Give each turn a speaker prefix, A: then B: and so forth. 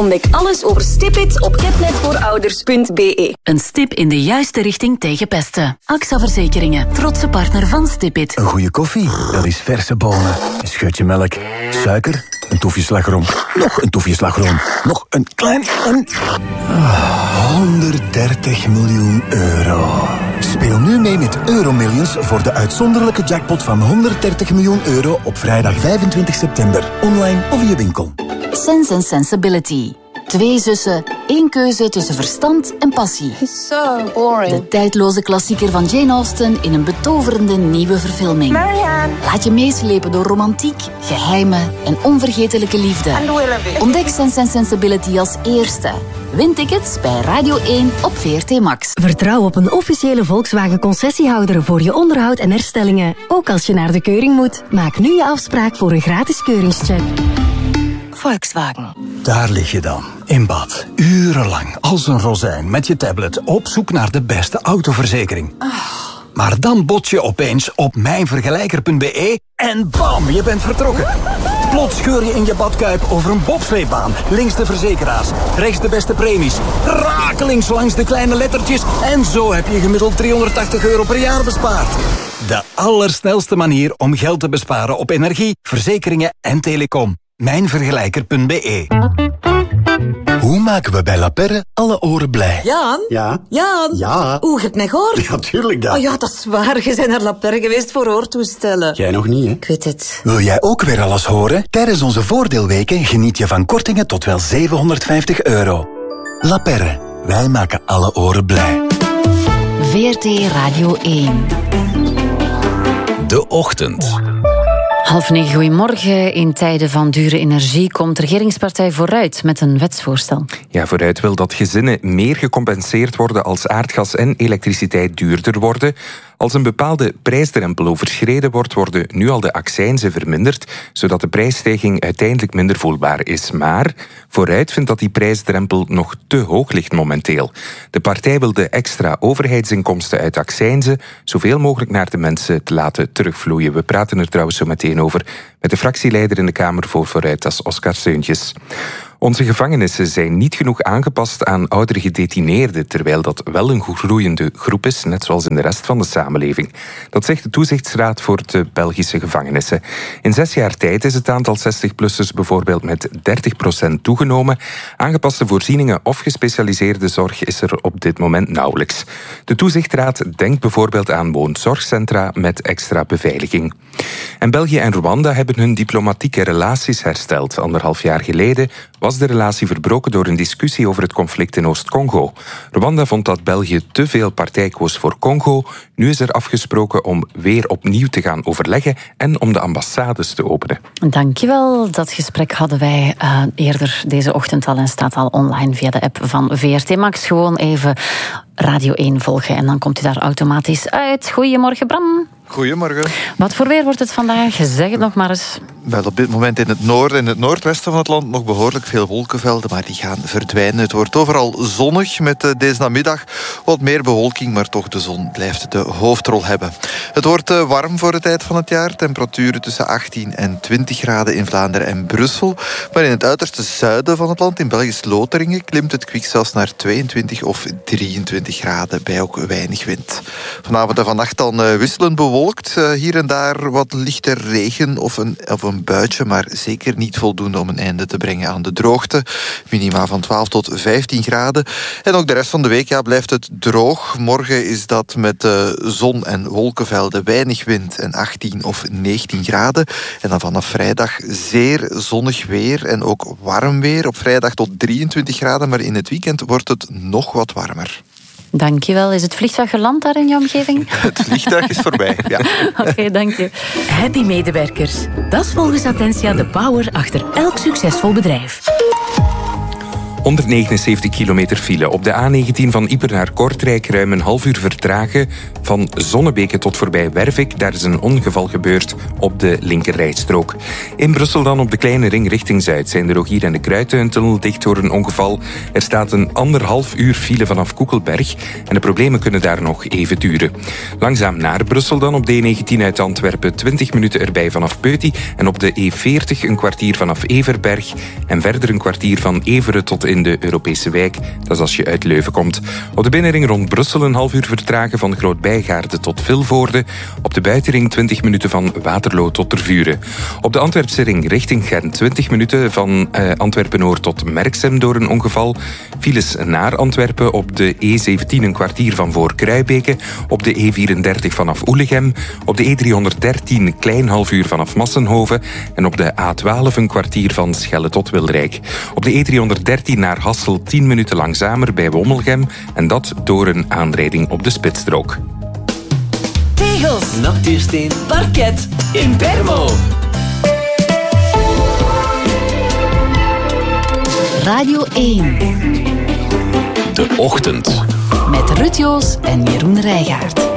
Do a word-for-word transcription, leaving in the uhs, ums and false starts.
A: Ontdek alles over StipIt op catnetvoorouders punt b e.
B: Een stip in de juiste richting tegen pesten. A X A Verzekeringen, trotse partner van StipIt.
C: Een goede koffie, dat is verse bonen. Een scheutje melk, suiker, een toefje slagroom. Nog een toefje slagroom. Nog een klein... Een... Oh, honderddertig miljoen euro. Speel nu mee met Euromillions voor de uitzonderlijke jackpot van honderddertig miljoen euro op vrijdag vijfentwintig september. Online of in je winkel.
B: Sense and Sensibility. Twee zussen, één keuze tussen verstand en passie.
D: So boring.
B: De tijdloze klassieker van Jane Austen in een betoverende nieuwe verfilming.
D: Marianne.
B: Laat je meeslepen door romantiek, geheimen en onvergetelijke liefde.
D: And Willoughby.
B: Ontdek Sense and Sensibility als eerste. Win tickets bij Radio één op V R T Max.
E: Vertrouw op een officiële Volkswagen-concessiehouder voor je onderhoud en herstellingen. Ook als je naar de keuring moet. Maak nu je afspraak voor een gratis keuringscheck.
B: Volkswagen.
C: Daar lig je dan, in bad, urenlang, als een rozijn, met je tablet, op zoek naar de beste autoverzekering.
B: Oh.
C: Maar dan bots je opeens op mijnvergelijker punt b e en bam, je bent vertrokken. Plots scheur je in je badkuip over een bobsleebaan. Links de verzekeraars, rechts de beste premies. Rakelings langs de kleine lettertjes. En zo heb je gemiddeld driehonderdtachtig euro per jaar bespaard. De allersnelste manier om geld te besparen op energie, verzekeringen en telecom. mijnvergelijker punt b e. Hoe maken we bij La Perre alle oren blij?
F: Jaan?
G: Ja?
F: Jaan?
G: Ja?
F: Oeh, je hebt mij gehoord?
G: Ja, tuurlijk dat.
F: Oh ja, dat is waar. Je bent naar La Perre geweest voor hoortoestellen.
G: Jij nog niet, hè?
F: Ik weet het.
C: Wil jij ook weer alles horen? Tijdens onze voordeelweken geniet je van kortingen tot wel zevenhonderdvijftig euro. La Perre, wij maken alle oren blij.
B: V R T Radio één.
H: De Ochtend.
B: Half negen, goedemorgen. In tijden van dure energie komt de regeringspartij Vooruit met een wetsvoorstel.
I: Ja, Vooruit wil dat gezinnen meer gecompenseerd worden als aardgas en elektriciteit duurder worden. Als een bepaalde prijsdrempel overschreden wordt, worden nu al de accijnzen verminderd, zodat de prijsstijging uiteindelijk minder voelbaar is. Maar Vooruit vindt dat die prijsdrempel nog te hoog ligt momenteel. De partij wil de extra overheidsinkomsten uit accijnzen zoveel mogelijk naar de mensen te laten terugvloeien. We praten er trouwens zo meteen over met de fractieleider in de Kamer voor Vooruit, dat is Oscar Seuntjes. Onze gevangenissen zijn niet genoeg aangepast aan oudere gedetineerden, terwijl dat wel een groeiende groep is, net zoals in de rest van de samenleving. Dat zegt de Toezichtsraad voor de Belgische gevangenissen. In zes jaar tijd is het aantal zestig-plussers bijvoorbeeld met dertig procent toegenomen. Aangepaste voorzieningen of gespecialiseerde zorg is er op dit moment nauwelijks. De Toezichtsraad denkt bijvoorbeeld aan woonzorgcentra met extra beveiliging. En België en Rwanda hebben hun diplomatieke relaties hersteld. Anderhalf jaar geleden was de relatie verbroken door een discussie over het conflict in Oost-Congo. Rwanda vond dat België te veel partij koos voor Congo. Nu is er afgesproken om weer opnieuw te gaan overleggen en om de ambassades te openen.
B: Dankjewel. Dat gesprek hadden wij uh, eerder deze ochtend al en staat al online via de app van V R T Max. Gewoon even Radio één volgen en dan komt u daar automatisch uit. Goedemorgen, Bram.
J: Goedemorgen.
B: Wat voor weer wordt het vandaag? Zeg het nog maar eens.
J: Wel, op dit moment in het noorden en het noordwesten van het land nog behoorlijk veel wolkenvelden, maar die gaan verdwijnen. Het wordt overal zonnig met deze namiddag wat meer bewolking, maar toch de zon blijft de hoofdrol hebben. Het wordt warm voor de tijd van het jaar. Temperaturen tussen achttien en twintig graden in Vlaanderen en Brussel. Maar in het uiterste zuiden van het land, in Belgisch Lotharingen, klimt het kwik zelfs naar tweeëntwintig of drieëntwintig graden, bij ook weinig wind. Vanavond en vannacht dan wisselend bewolkt. Hier en daar wat lichte regen of een, of een buitje, maar zeker niet voldoende om een einde te brengen aan de droogte. Minima van twaalf tot vijftien graden. En ook de rest van de week ja, blijft het droog. Morgen is dat met uh, zon en wolkenvelden, weinig wind en achttien of negentien graden. En dan vanaf vrijdag zeer zonnig weer en ook warm weer. Op vrijdag tot drieëntwintig graden, maar in het weekend wordt het nog wat warmer.
B: Dankjewel. Is het vliegtuig geland daar in je omgeving?
J: Het vliegtuig is voorbij, ja.
B: Oké, okay, dank je.
E: Happy medewerkers. Dat is volgens Attentia de power achter elk succesvol bedrijf.
I: honderdnegenenzeventig kilometer file. Op de A negentien van Ieper naar Kortrijk ruim een half uur vertragen. Van Zonnebeke tot voorbij Wervik. Daar is een ongeval gebeurd op de linkerrijstrook. In Brussel dan op de kleine ring richting Zuid zijn de Rogier en de Kruidtuintunnel dicht door een ongeval. Er staat een anderhalf uur file vanaf Koekelberg. En de problemen kunnen daar nog even duren. Langzaam naar Brussel dan op de E negentien uit Antwerpen. twintig minuten erbij vanaf Peuty. En op de E veertig een kwartier vanaf Everberg. En verder een kwartier van Everen tot in de Europese wijk. Dat is als je uit Leuven komt. Op de binnenring rond Brussel een half uur vertragen van Groot-Bijgaarde tot Vilvoorde. Op de buitenring twintig minuten van Waterloo tot Tervuren. Op de Antwerpse ring richting Gent twintig minuten van uh, Antwerpen-Noord tot Merksem door een ongeval. Files naar Antwerpen op de E zeventien een kwartier van voor Kruibeke. Op de E vierendertig vanaf Oelegem. Op de E driehonderddertien een klein half uur vanaf Massenhoven. En op de A twaalf een kwartier van Schelle tot Wilrijk. Op de E driehonderddertien naar Hassel tien minuten langzamer bij Wommelgem. En dat door een aanrijding op de spitsstrook.
D: Tegels, natuursteen, parket, Impermo.
B: Radio één.
H: De Ochtend.
B: Met Ruud Joos en Jeroen Rijgaard.